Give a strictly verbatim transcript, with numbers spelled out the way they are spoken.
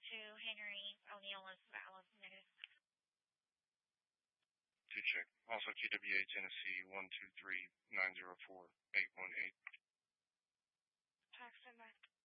to Henry O'Neill is valid negative. Two check. Also Q W A Tennessee one two three nine zero four eight one eight. Talk stand by.